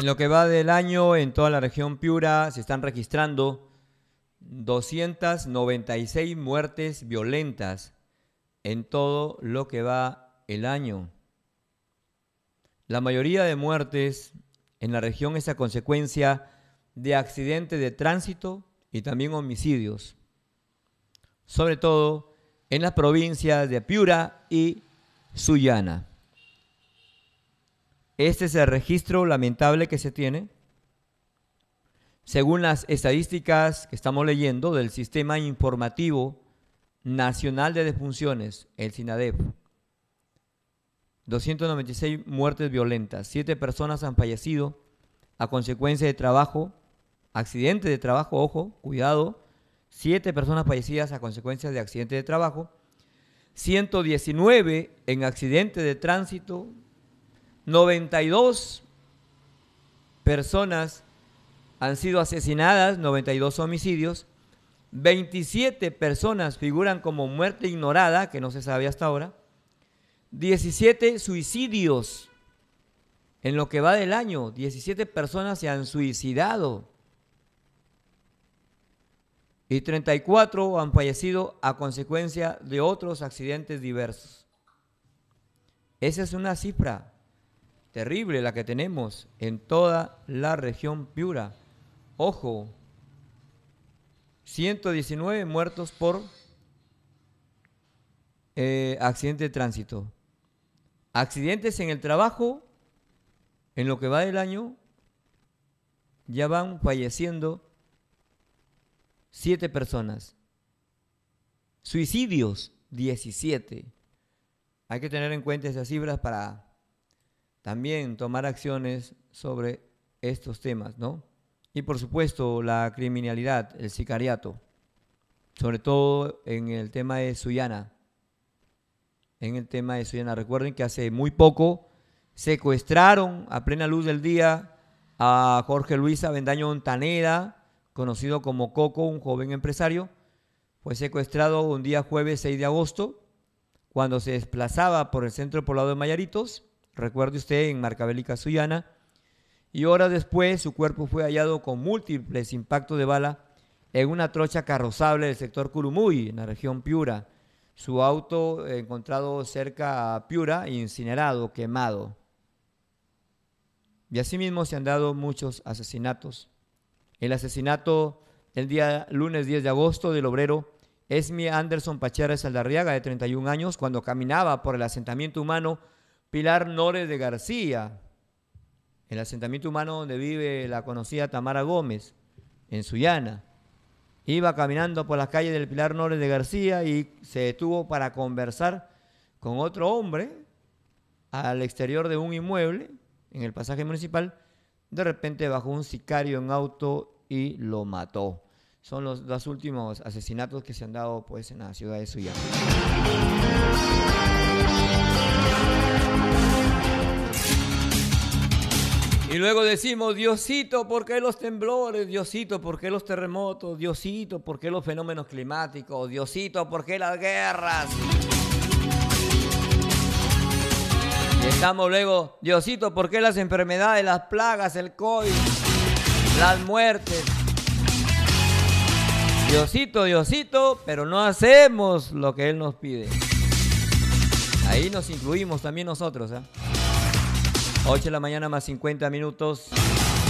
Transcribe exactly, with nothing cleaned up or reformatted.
lo que va del año, en toda la región Piura se están registrando doscientas noventa y seis muertes violentas en todo lo que va el año. La mayoría de muertes en la región es a consecuencia de accidentes de tránsito y también homicidios, sobre todo en las provincias de Piura y Sullana. Este es el registro lamentable que se tiene, según las estadísticas que estamos leyendo del Sistema Informativo Nacional de Defunciones, el SINADEF. doscientas noventa y seis muertes violentas, siete personas han fallecido a consecuencia de trabajo, accidente de trabajo, ojo, cuidado, siete personas fallecidas a consecuencia de accidente de trabajo, ciento diecinueve en accidente de tránsito, noventa y dos personas han sido asesinadas, noventa y dos homicidios, veintisiete personas figuran como muerte ignorada, que no se sabe hasta ahora, diecisiete suicidios en lo que va del año, diecisiete personas se han suicidado y treinta y cuatro han fallecido a consecuencia de otros accidentes diversos. Esa es una cifra terrible la que tenemos en toda la región Piura. Ojo, ciento diecinueve muertos por eh, accidente de tránsito. Accidentes en el trabajo, en lo que va del año, ya van falleciendo siete personas. Suicidios, diecisiete. Hay que tener en cuenta esas cifras para también tomar acciones sobre estos temas, ¿no? Y por supuesto la criminalidad, el sicariato, sobre todo en el tema de Sullana. En el tema de Sullana, recuerden que hace muy poco secuestraron a plena luz del día a Jorge Luis Avendaño Ontaneda, conocido como Coco, un joven empresario. Fue secuestrado un día jueves seis de agosto, cuando se desplazaba por el centro poblado de Mayaritos, recuerde usted, en Marcabélica, Sullana, y horas después su cuerpo fue hallado con múltiples impactos de bala en una trocha carrozable del sector Curumuy, en la región Piura. Su auto encontrado cerca a Piura, incinerado, quemado. Y asimismo se han dado muchos asesinatos. El asesinato el día lunes diez de agosto del obrero Esmi Anderson Pachera Saldarriaga, de treinta y un años, cuando caminaba por el asentamiento humano Pilar Nores de García, el asentamiento humano donde vive la conocida Tamara Gómez, en Sullana. Iba caminando por las calles del Pilar Nores de García y se detuvo para conversar con otro hombre al exterior de un inmueble en el pasaje municipal. De repente bajó un sicario en auto y lo mató. Son los dos últimos asesinatos que se han dado pues en la ciudad de Sullana. Y luego decimos, Diosito, ¿por qué los temblores? Diosito, ¿por qué los terremotos? Diosito, ¿por qué los fenómenos climáticos? Diosito, ¿por qué las guerras? Y estamos luego, Diosito, ¿por qué las enfermedades, las plagas, el COVID, las muertes? Diosito, Diosito, pero no hacemos lo que Él nos pide. Ahí nos incluimos también nosotros, ¿eh? ocho de la mañana más cincuenta minutos.